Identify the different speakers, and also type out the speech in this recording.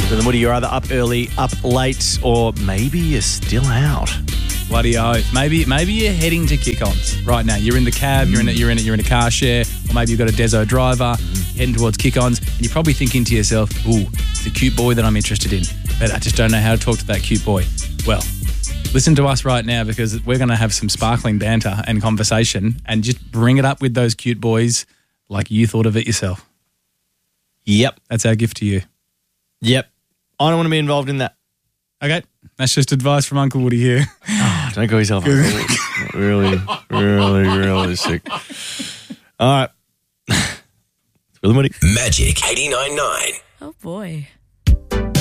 Speaker 1: Bill and Woody, you're either up early, up late, or maybe you're still out.
Speaker 2: Bloody oath. Maybe you're heading to kick-ons right now. You're in the cab, you're in a car share, or maybe you've got a Deso driver, heading towards kick-ons, and you're probably thinking to yourself, ooh, it's a cute boy that I'm interested in, but I just don't know how to talk to that cute boy. Well, listen to us right now, because we're going to have some sparkling banter and conversation and just bring it up with those cute boys like you thought of it yourself.
Speaker 1: Yep.
Speaker 2: That's our gift to you.
Speaker 1: Yep. I don't want to be involved in that.
Speaker 2: Okay, that's just advice from Uncle Woody here.
Speaker 1: Oh, don't call yourself Uncle Woody. Really, really, really sick. All right. It's Bill and Woody.
Speaker 3: Magic 89.9.
Speaker 4: Oh boy.